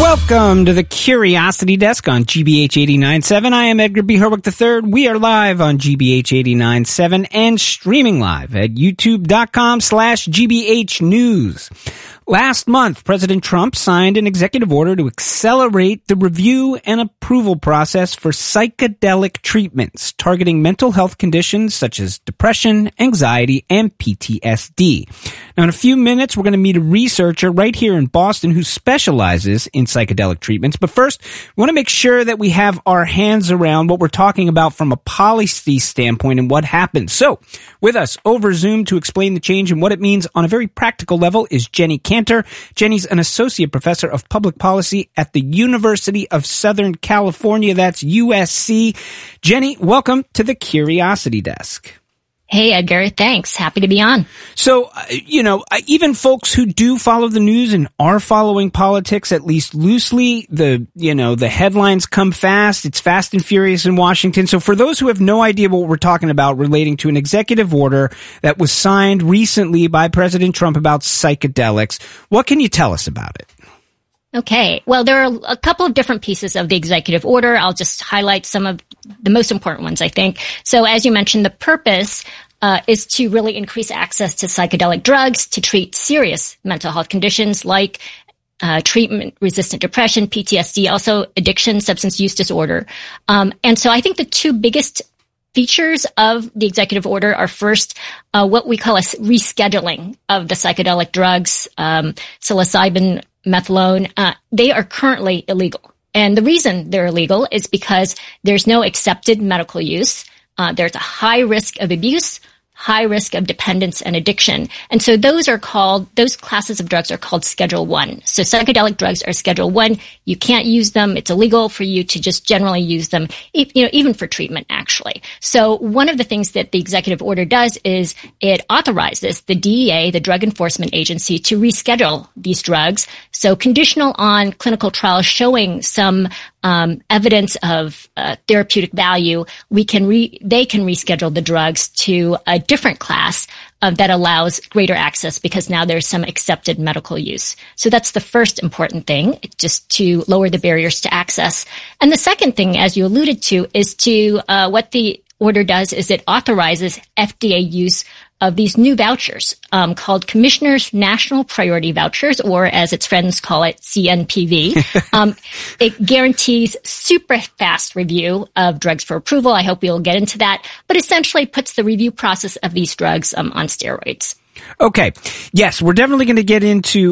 Welcome to the Curiosity Desk on GBH 89.7. I am Edgar B. Herwick III. We are live on GBH 89.7 and streaming live at youtube.com/GBH News. Last month, President Trump signed an executive order to accelerate the review and approval process for psychedelic treatments targeting mental health conditions such as depression, anxiety, and PTSD. Now, in a few minutes, we're going to meet a researcher right here in Boston who specializes in psychedelic treatments. But first, we want to make sure that we have our hands around what we're talking about from a policy standpoint and what happens. So, with us over Zoom to explain the change and what it means on a very practical level is Jenny Cantor. Jenny's an associate professor of public policy at the University of Southern California. That's USC. Jenny, welcome to the Curiosity Desk. Hey, Edgar. Thanks. Happy to be on. So, even folks who do follow the news and are following politics, at least loosely, the headlines come fast. It's fast and furious in Washington. So for those who have no idea what we're talking about relating to an executive order that was signed recently by President Trump about psychedelics, what can you tell us about it? Okay. Well, there are a couple of different pieces of the executive order. I'll just highlight some of the most important ones, I think. So as you mentioned, the purpose is to really increase access to psychedelic drugs to treat serious mental health conditions like treatment-resistant depression, PTSD, also addiction, substance use disorder. And so I think the two biggest features of the executive order are first, what we call a rescheduling of the psychedelic drugs, psilocybin, methadone. They are currently illegal. And the reason they're illegal is because there's no accepted medical use. There's a high risk of abuse, high risk of dependence and addiction. And so those classes of drugs are called Schedule 1. So psychedelic drugs are Schedule 1. You can't use them. It's illegal for you to just generally use them, even for treatment, actually. So one of the things that the executive order does is it authorizes the DEA, the Drug Enforcement Agency, to reschedule these drugs. So conditional on clinical trials showing some evidence of therapeutic value, they can reschedule the drugs to a different class that allows greater access because now there's some accepted medical use. So that's the first important thing, just to lower the barriers to access. And the second thing, as you alluded to, is what the order does is it authorizes FDA use of these new vouchers called Commissioner's National Priority Vouchers, or as its friends call it, CNPV. It guarantees super fast review of drugs for approval. I hope we'll get into that, but essentially puts the review process of these drugs on steroids. Okay. Yes, we're definitely going to get into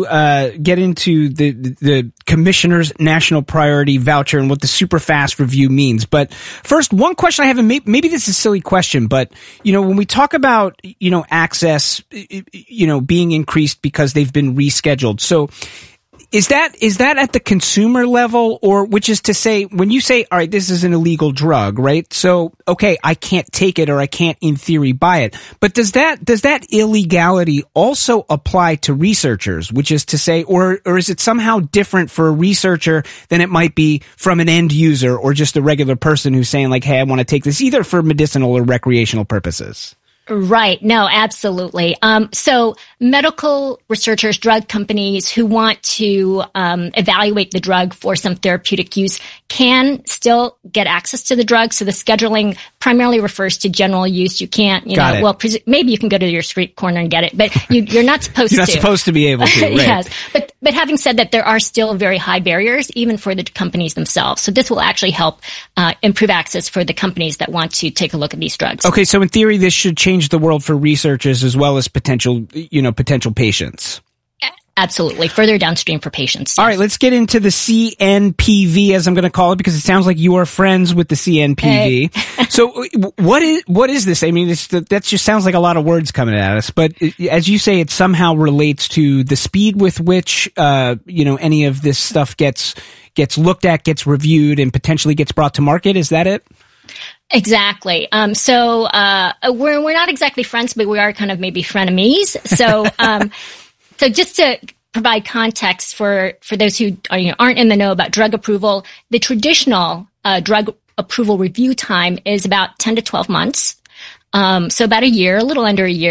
the Commissioner's National Priority Voucher and what the super fast review means. But first, one question I have, and maybe this is a silly question, but when we talk about access, being increased because they've been rescheduled. So is that at the consumer level, or which is to say, when you say, all right, this is an illegal drug, right? So, okay, I can't take it or I can't in theory buy it. But does that illegality also apply to researchers, which is to say, or is it somehow different for a researcher than it might be from an end user or just a regular person who's saying like, hey, I want to take this either for medicinal or recreational purposes? Right. No, absolutely. So medical researchers, drug companies who want to evaluate the drug for some therapeutic use can still get access to the drug. So the scheduling primarily refers to general use. You can't, maybe you can go to your street corner and get it, but you're not supposed to. You're not supposed to be able to, right? Yes. But having said that, there are still very high barriers, even for the companies themselves. So this will actually help improve access for the companies that want to take a look at these drugs. Okay. So in theory, this should change the world for researchers as well as potential patients. Absolutely. Further downstream for patients. Yes. All right, let's get into the CNPV, as I'm going to call it, because it sounds like you are friends with the CNPV. Hey. So what is this? I mean, that just sounds like a lot of words coming at us, but as you say, it somehow relates to the speed with which, any of this stuff gets looked at, gets reviewed, and potentially gets brought to market. Is that it? Exactly. So we're not exactly friends, but we are kind of maybe frenemies. So so just to provide context for those who aren't in the know about drug approval, the traditional drug approval review time is about 10 to 12 months. So about a year, a little under a year.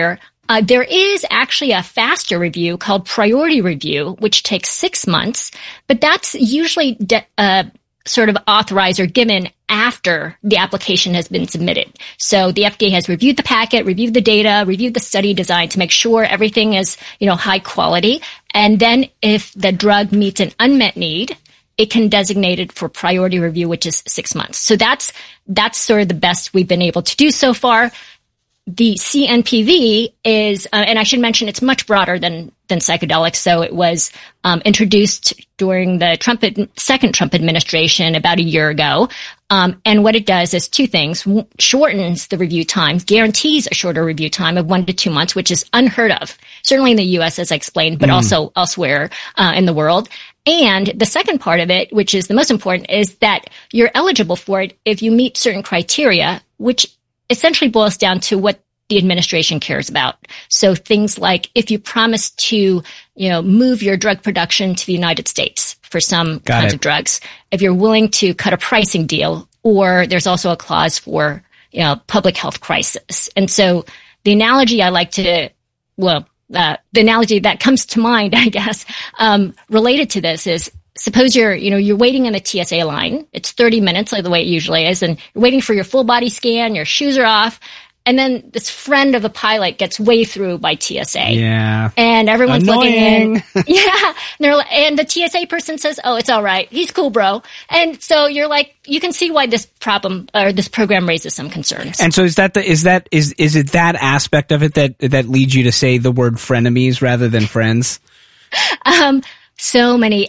There is actually a faster review called priority review, which takes 6 months, but that's usually sort of authorized or given after the application has been submitted. So the FDA has reviewed the packet, reviewed the data, reviewed the study design to make sure everything is, high quality. And then if the drug meets an unmet need, it can designate it for priority review, which is 6 months. So that's sort of the best we've been able to do so far. The CNPV is, and I should mention, it's much broader than psychedelics. So it was introduced during the second Trump administration about a year ago. And what it does is two things: shortens the review time, guarantees a shorter review time of 1 to 2 months, which is unheard of, certainly in the U.S., as I explained, but also elsewhere in the world. And the second part of it, which is the most important, is that you're eligible for it if you meet certain criteria, which essentially boils down to what the administration cares about. So things like if you promise to, move your drug production to the United States for some kinds of drugs, if you're willing to cut a pricing deal, or there's also a clause for, public health crisis. And so the analogy I like to, the analogy that comes to mind, I guess, related to this is, suppose you're waiting in a TSA line. It's 30 minutes, like the way it usually is, and you're waiting for your full body scan, your shoes are off, and then this friend of a pilot gets waved through by TSA. Yeah. And everyone's Annoying. looking in. Yeah. And the TSA person says, "Oh, it's all right. He's cool, bro." And so you're like, you can see why this problem or this program raises some concerns. And so is it that aspect of it that leads you to say the word frenemies rather than friends? So many.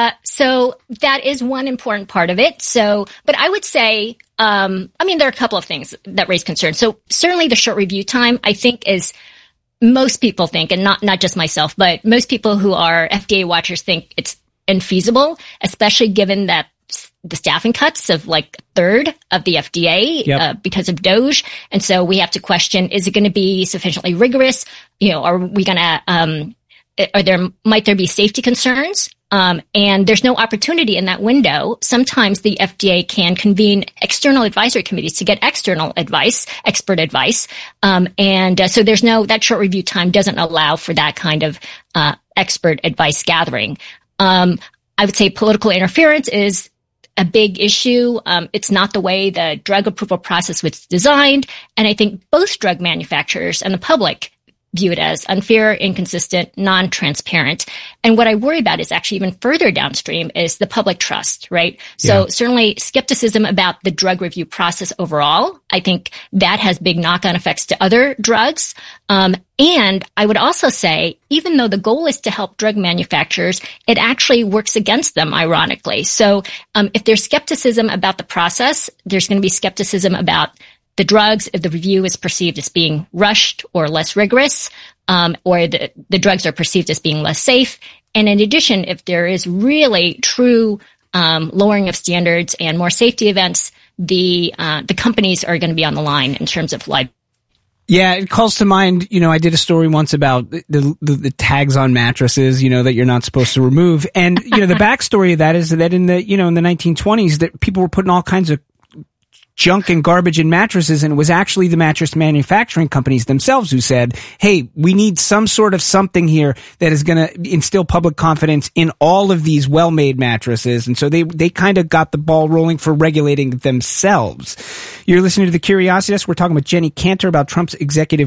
So that is one important part of it. So, but I would say, there are a couple of things that raise concern. So certainly the short review time, I think, is most people think, and not just myself, but most people who are FDA watchers think it's infeasible, especially given that the staffing cuts of like a third of the FDA because of DOJ. And so we have to question, is it going to be sufficiently rigorous? Are we going to, might there be safety concerns? And there's no opportunity in that window. Sometimes the FDA can convene external advisory committees to get external advice, expert advice. So that short review time doesn't allow for that kind of, expert advice gathering. I would say political interference is a big issue. It's not the way the drug approval process was designed. And I think both drug manufacturers and the public view it as unfair, inconsistent, non-transparent. And what I worry about is actually even further downstream is the public trust, right? So certainly skepticism about the drug review process overall. I think that has big knock-on effects to other drugs. And I would also say, even though the goal is to help drug manufacturers, it actually works against them, ironically. So if there's skepticism about the process, there's going to be skepticism about the drugs if the review is perceived as being rushed or less rigorous, or the drugs are perceived as being less safe. And in addition, if there is really true lowering of standards and more safety events, the companies are going to be on the line in terms of life. Yeah, it calls to mind, I did a story once about the tags on mattresses, that you're not supposed to remove. And, the backstory of that is that in the 1920s, that people were putting all kinds of junk and garbage in mattresses, and it was actually the mattress manufacturing companies themselves who said, hey, we need some sort of something here that is going to instill public confidence in all of these well-made mattresses. And so they kind of got the ball rolling for regulating themselves. You're listening to The Curiosity Desk. We're talking with Jenny Cantor about Trump's executive